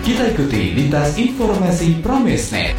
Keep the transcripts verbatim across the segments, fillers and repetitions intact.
Kita ikuti lintas informasi Pramesnet.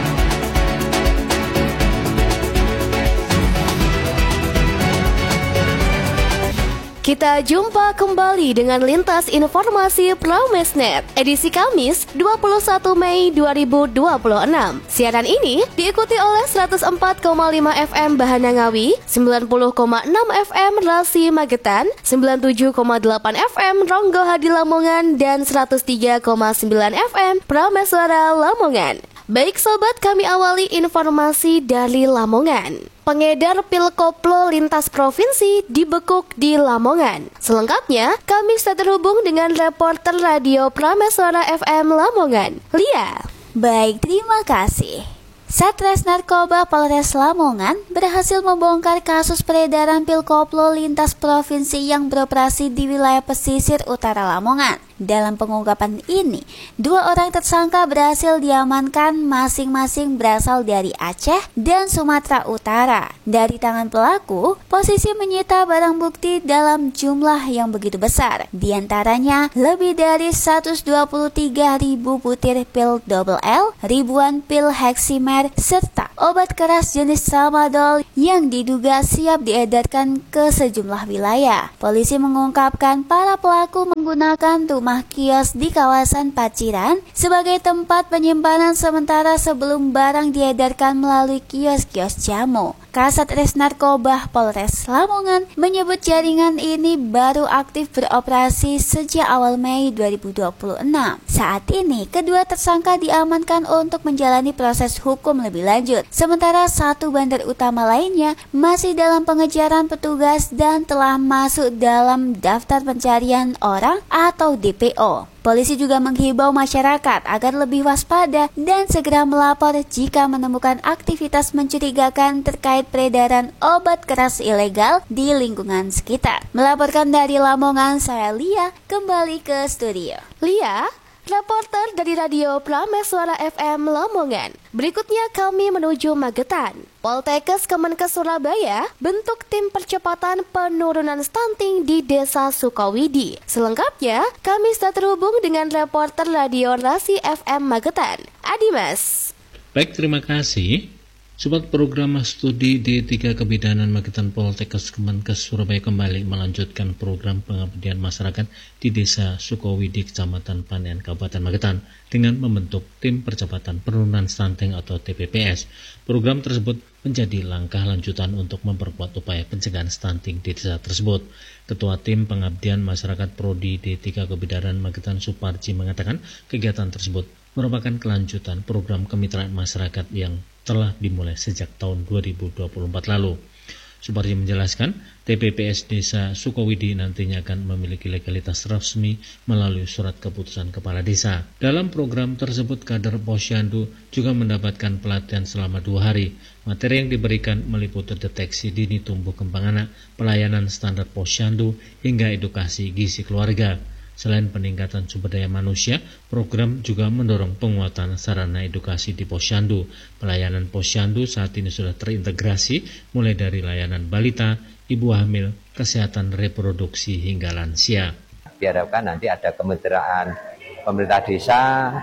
Kita jumpa kembali dengan lintas informasi Pramesnet edisi Kamis dua puluh satu Mei dua ribu dua puluh enam. Siaran ini diikuti oleh seratus empat koma lima F M Bahana Ngawi, sembilan puluh koma enam F M Rasi Magetan, sembilan puluh tujuh koma delapan F M Ronggo Hadi Lamongan, dan seratus tiga koma sembilan F M Prameswara Lamongan. Baik sobat, kami awali informasi dari Lamongan. Pengedar pil koplo lintas provinsi dibekuk di Lamongan. Selengkapnya, kami sudah terhubung dengan reporter radio Prameswara F M Lamongan, Lia. Baik, terima kasih. Satres Narkoba Polres Lamongan berhasil membongkar kasus peredaran pil koplo lintas provinsi yang beroperasi di wilayah pesisir utara Lamongan. Dalam pengungkapan ini, dua orang tersangka berhasil diamankan masing-masing berasal dari Aceh dan Sumatera Utara. Dari tangan pelaku, posisi menyita barang bukti dalam jumlah yang begitu besar. Di antaranya lebih dari seratus dua puluh tiga ribu butir pil double L, ribuan pil heksimer, serta obat keras jenis tramadol yang diduga siap diedarkan ke sejumlah wilayah. Polisi mengungkapkan para pelaku menggunakan rumah kios di kawasan Paciran sebagai tempat penyimpanan sementara sebelum barang diedarkan melalui kios-kios jamu. Kasatres Narkoba Polres Lamongan menyebut jaringan ini baru aktif beroperasi sejak awal Mei dua ribu dua puluh enam. Saat ini, kedua tersangka diamankan untuk menjalani proses hukum lebih lanjut. Sementara satu bandar utama lainnya masih dalam pengejaran petugas dan telah masuk dalam daftar pencarian orang atau D P O. Polisi juga menghimbau masyarakat agar lebih waspada dan segera melapor jika menemukan aktivitas mencurigakan terkait peredaran obat keras ilegal di lingkungan sekitar. Melaporkan dari Lamongan, saya Lia, kembali ke studio. Lia, reporter dari Radio Prameswara F M Lamongan. Berikutnya kami menuju Magetan. Poltekkes Kemenkes Surabaya bentuk tim percepatan penurunan stunting di Desa Sukawidi. Selengkapnya, kami sudah terhubung dengan reporter Radio Rasi F M Magetan, Adimas. Baik, terima kasih. Sobat, program studi D tiga Kebidanan Magetan Poltekkes Kemenkes Surabaya kembali melanjutkan program pengabdian masyarakat di Desa Sukawidi, Kecamatan Panean, Kabupaten Magetan dengan membentuk tim percepatan penurunan stunting atau T P P S. Program tersebut menjadi langkah lanjutan untuk memperkuat upaya pencegahan stunting di desa tersebut. Ketua Tim Pengabdian Masyarakat Prodi D tiga Kebidanan Magetan Suparji mengatakan kegiatan tersebut merupakan kelanjutan program kemitraan masyarakat yang telah dimulai sejak tahun dua ribu dua puluh empat lalu. Suparji menjelaskan, T P P S Desa Sukawidi nantinya akan memiliki legalitas resmi melalui surat keputusan Kepala Desa. Dalam program tersebut, kader Posyandu juga mendapatkan pelatihan selama dua hari. Materi yang diberikan meliputi deteksi dini tumbuh kembang anak, pelayanan standar Posyandu, hingga edukasi gizi keluarga. Selain peningkatan sumber daya manusia, program juga mendorong penguatan sarana edukasi di Posyandu. Pelayanan Posyandu saat ini sudah terintegrasi mulai dari layanan balita, ibu hamil, kesehatan reproduksi hingga lansia. Diharapkan nanti ada kemitraan pemerintah desa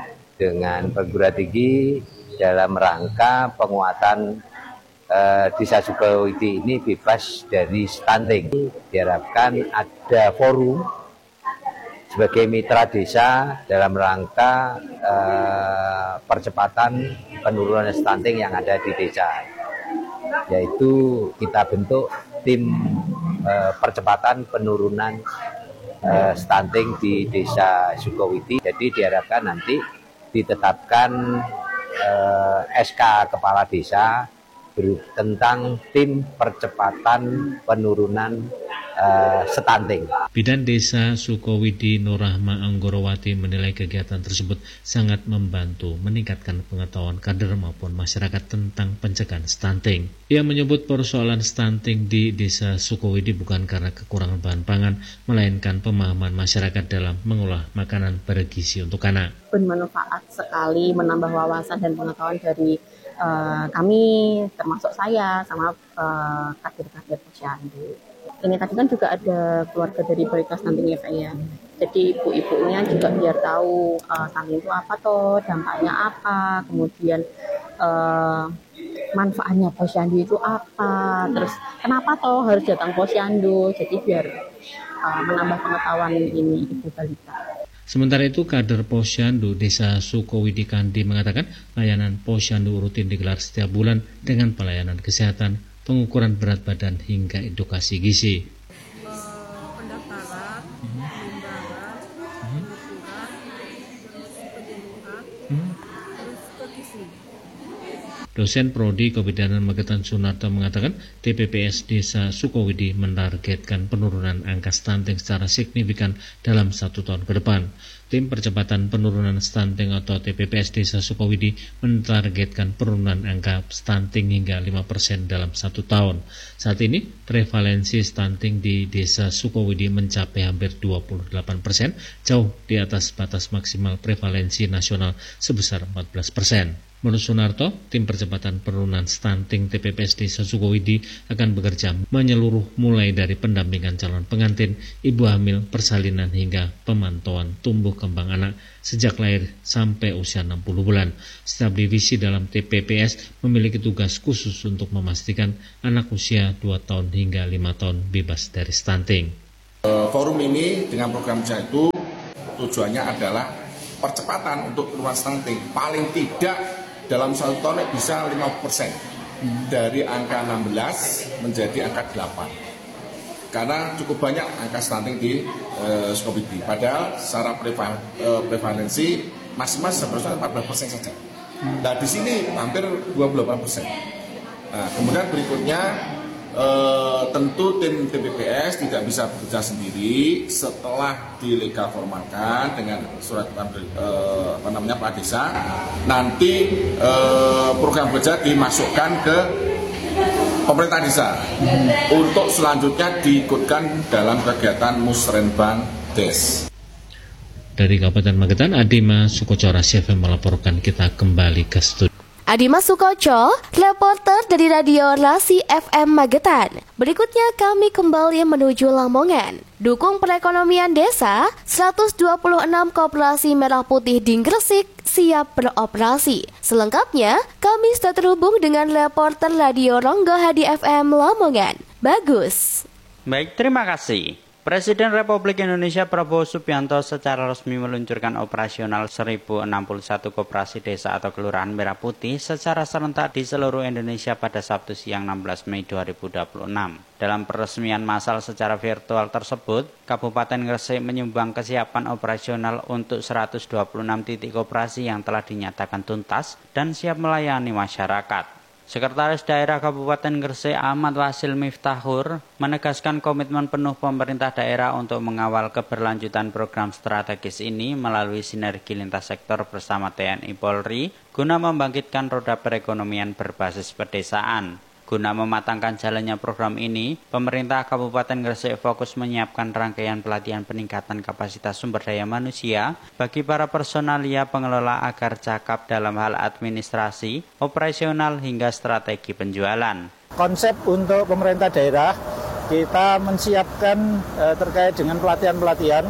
dengan perguruan tinggi dalam rangka penguatan eh, Desa Sukawidi ini bebas dari stunting. Diharapkan ada forum sebagai mitra desa dalam rangka eh, percepatan penurunan stunting yang ada di desa, yaitu kita bentuk tim eh, percepatan penurunan eh, stunting di Desa Sukawidi. Jadi diharapkan nanti ditetapkan eh, S K Kepala Desa tentang tim percepatan penurunan Uh, stunting. Bidan Desa Sukawidi Nurrahma Anggorowati menilai kegiatan tersebut sangat membantu meningkatkan pengetahuan kader maupun masyarakat tentang pencegahan stunting. Ia menyebut persoalan stunting di Desa Sukawidi bukan karena kekurangan bahan pangan, melainkan pemahaman masyarakat dalam mengolah makanan bergizi untuk anak. Bermanfaat sekali, menambah wawasan dan pengetahuan dari uh, kami, termasuk saya sama uh, kader-kader Posyandu. Ini tadi kan juga ada keluarga dari Berita Stunting ya Pak ya. Jadi ibu-ibunya juga biar tahu uh, stunting itu apa toh, dampaknya apa, kemudian uh, manfaatnya posyandu itu apa, terus kenapa toh harus datang posyandu. Jadi biar uh, menambah pengetahuan ini ibu balita. Sementara itu, kader Posyandu Desa Sukowidi Kandi mengatakan layanan posyandu rutin digelar setiap bulan dengan pelayanan kesehatan, pengukuran berat badan hingga edukasi gizi. Dosen Prodi Kebidanan Magetan Sunarto mengatakan T P P S Desa Sukowidi menargetkan penurunan angka stunting secara signifikan dalam satu tahun ke depan. Tim Percepatan Penurunan Stunting atau T P P S Desa Sukowidi menargetkan penurunan angka stunting hingga lima persen dalam satu tahun. Saat ini, prevalensi stunting di Desa Sukowidi mencapai hampir dua puluh delapan persen, jauh di atas batas maksimal prevalensi nasional sebesar empat belas persen. Menurut Sunarto, tim percepatan penurunan stunting T P P S Desa Sukowidi akan bekerja menyeluruh mulai dari pendampingan calon pengantin, ibu hamil, persalinan hingga pemantauan tumbuh kembang anak sejak lahir sampai usia enam puluh bulan. Setiap divisi dalam T P P S memiliki tugas khusus untuk memastikan anak usia dua tahun hingga lima tahun bebas dari stunting. Forum ini dengan program Jaitu tujuannya adalah percepatan untuk penurunan stunting. Paling tidak dalam satu tahun bisa lima puluh persen dari angka enam belas menjadi angka delapan. Karena cukup banyak angka stunting di uh, Sukowidi. Padahal secara preval, uh, prevalensi mas-mas sebenarnya empat belas persen saja. Nah di sini hampir dua puluh delapan persen. Nah, kemudian berikutnya uh, tentu tim T P P S tidak bisa bekerja sendiri setelah dilegal formalkan dengan surat uh, apa namanya Pak Desa. Nanti uh, program kerja dimasukkan ke pemerintah desa untuk selanjutnya diikutkan dalam kegiatan Musrenbang Des. Dari Kabupaten Magetan, Adima Sukoco Rasi F M melaporkan. Kita kembali ke studio. Adima Sukoco, reporter dari Radio Rasi F M Magetan. Berikutnya kami kembali menuju Lamongan. Dukung perekonomian desa, seratus dua puluh enam koperasi merah putih di Gresik siap beroperasi. Selengkapnya, kami sudah terhubung dengan reporter Radio Ronggo Hadi F M Lamongan. Bagus. Baik, terima kasih. Presiden Republik Indonesia Prabowo Subianto secara resmi meluncurkan operasional seribu enam puluh satu koperasi desa atau kelurahan merah putih secara serentak di seluruh Indonesia pada Sabtu siang enam belas Mei dua ribu dua puluh enam. Dalam peresmian massal secara virtual tersebut, Kabupaten Gresik menyumbang kesiapan operasional untuk seratus dua puluh enam titik koperasi yang telah dinyatakan tuntas dan siap melayani masyarakat. Sekretaris Daerah Kabupaten Gresik Ahmad Wasil Miftahur menegaskan komitmen penuh pemerintah daerah untuk mengawal keberlanjutan program strategis ini melalui sinergi lintas sektor bersama T N I Polri guna membangkitkan roda perekonomian berbasis pedesaan. Guna mematangkan jalannya program ini, pemerintah Kabupaten Gresik fokus menyiapkan rangkaian pelatihan peningkatan kapasitas sumber daya manusia bagi para personalia pengelola agar cakap dalam hal administrasi, operasional hingga strategi penjualan. Konsep untuk pemerintah daerah, kita menyiapkan eh, terkait dengan pelatihan-pelatihan,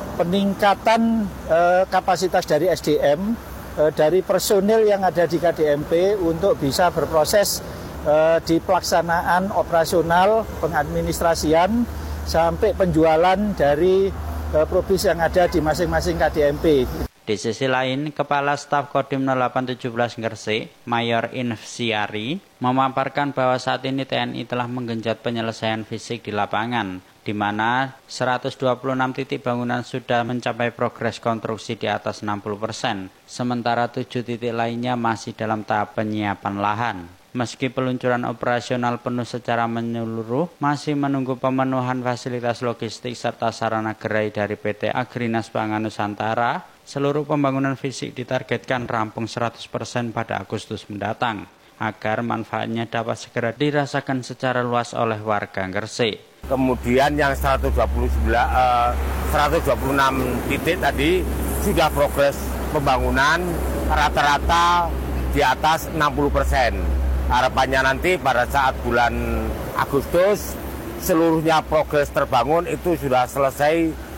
peningkatan eh, kapasitas dari S D M, eh, dari personil yang ada di K D M P untuk bisa berproses di pelaksanaan operasional, pengadministrasian, sampai penjualan dari produk yang ada di masing-masing K D M P. Di sisi lain, Kepala Staf Kodim nol delapan tujuh belas Gresik, Mayor Infsiari, memaparkan bahwa saat ini T N I telah menggenjot penyelesaian fisik di lapangan, di mana seratus dua puluh enam titik bangunan sudah mencapai progres konstruksi di atas enam puluh persen, sementara tujuh titik lainnya masih dalam tahap penyiapan lahan. Meski peluncuran operasional penuh secara menyeluruh, masih menunggu pemenuhan fasilitas logistik serta sarana gerai dari P T Agrinas Pangan Nusantara, seluruh pembangunan fisik ditargetkan rampung seratus persen pada Agustus mendatang, agar manfaatnya dapat segera dirasakan secara luas oleh warga Gresik. Kemudian yang seratus dua puluh sembilan, uh, seratus dua puluh enam titik tadi sudah progres pembangunan rata-rata di atas enam puluh persen. Harapannya nanti pada saat bulan Agustus seluruhnya progres terbangun itu sudah selesai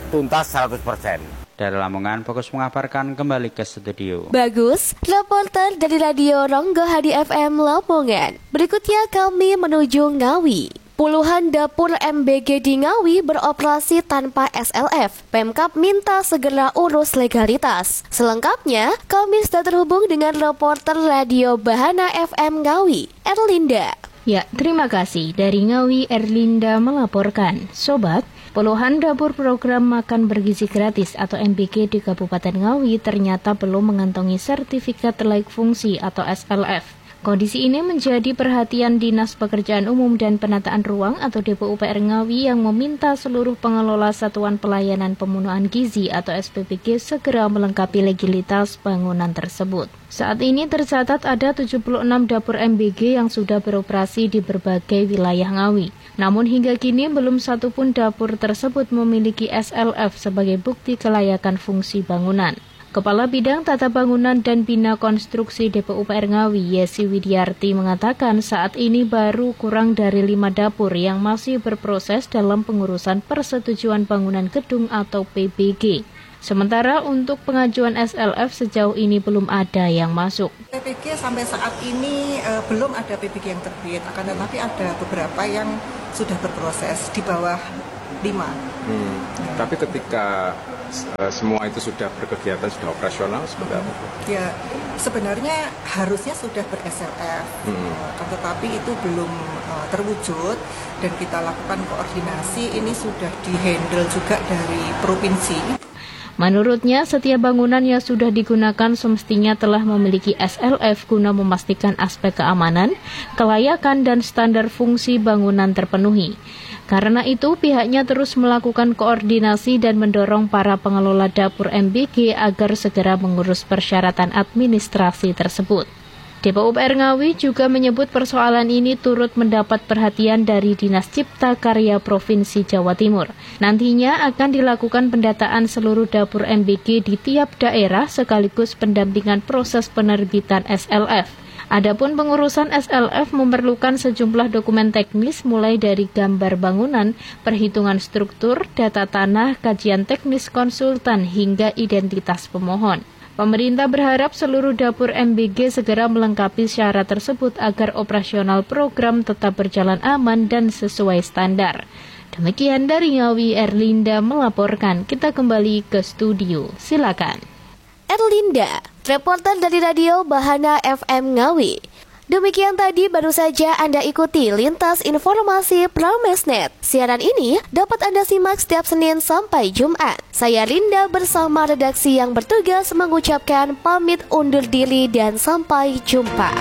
tuntas seratus persen. Dari Lamongan, Fokus mengabarkan kembali ke studio. Bagus, reporter dari Radio Ronggo Hadi F M Lamongan. Berikutnya kami menuju Ngawi. Puluhan dapur M B G di Ngawi beroperasi tanpa S L F. Pemkab minta segera urus legalitas. Selengkapnya, kami sudah terhubung dengan reporter Radio Bahana F M Ngawi, Erlinda. Ya, terima kasih. Dari Ngawi, Erlinda melaporkan. Sobat, puluhan dapur program makan bergizi gratis atau M B G di Kabupaten Ngawi ternyata belum mengantongi sertifikat layak fungsi atau S L F. Kondisi ini menjadi perhatian Dinas Pekerjaan Umum dan Penataan Ruang atau D P U P R Ngawi yang meminta seluruh pengelola Satuan Pelayanan Pemenuhan Gizi atau S P P G segera melengkapi legalitas bangunan tersebut. Saat ini tercatat ada tujuh puluh enam dapur M B G yang sudah beroperasi di berbagai wilayah Ngawi. Namun hingga kini belum satu pun dapur tersebut memiliki S L F sebagai bukti kelayakan fungsi bangunan. Kepala Bidang Tata Bangunan dan Bina Konstruksi D P U P R Ngawi, Yesi Widiarti mengatakan saat ini baru kurang dari lima dapur yang masih berproses dalam pengurusan persetujuan bangunan gedung atau P B G. Sementara untuk pengajuan S L F sejauh ini belum ada yang masuk. P B G sampai saat ini e, belum ada P B G yang terbit, akan tetapi ada beberapa yang sudah berproses di bawah lima. Hmm, ya. Tapi ketika uh, semua itu sudah berkegiatan, sudah operasional, seperti apa? Ya, sebenarnya harusnya sudah ber-S L F, hmm. uh, tetapi itu belum uh, terwujud dan kita lakukan koordinasi, ini sudah di-handle juga dari provinsi. Menurutnya, setiap bangunan yang sudah digunakan semestinya telah memiliki S L F guna memastikan aspek keamanan, kelayakan, dan standar fungsi bangunan terpenuhi. Karena itu, pihaknya terus melakukan koordinasi dan mendorong para pengelola dapur M B G agar segera mengurus persyaratan administrasi tersebut. D P U P R Ngawi juga menyebut persoalan ini turut mendapat perhatian dari Dinas Cipta Karya Provinsi Jawa Timur. Nantinya akan dilakukan pendataan seluruh dapur M B G di tiap daerah sekaligus pendampingan proses penerbitan S L F. Adapun pengurusan S L F memerlukan sejumlah dokumen teknis mulai dari gambar bangunan, perhitungan struktur, data tanah, kajian teknis konsultan hingga identitas pemohon. Pemerintah berharap seluruh dapur M B G segera melengkapi syarat tersebut agar operasional program tetap berjalan aman dan sesuai standar. Demikian dari Ngawi, Erlinda melaporkan. Kita kembali ke studio. Silakan. Erlinda, reporter dari Radio Bahana F M Ngawi. Demikian tadi baru saja Anda ikuti Lintas Informasi Pramesnet. Siaran ini dapat Anda simak setiap Senin sampai Jumat. Saya Linda bersama redaksi yang bertugas mengucapkan pamit undur diri dan sampai jumpa.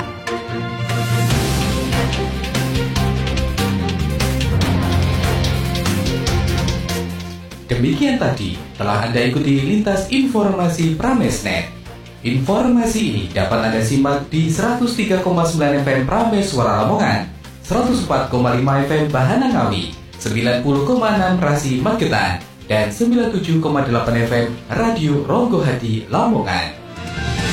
Demikian tadi telah Anda ikuti Lintas Informasi Pramesnet. Informasi ini dapat Anda simak di seratus tiga koma sembilan F M Prames Suara Lamongan, seratus empat koma lima F M Bahana Ngawi, sembilan puluh koma enam Rasi Magetan, dan sembilan puluh tujuh koma delapan F M Radio Ronggo Hadi Lamongan.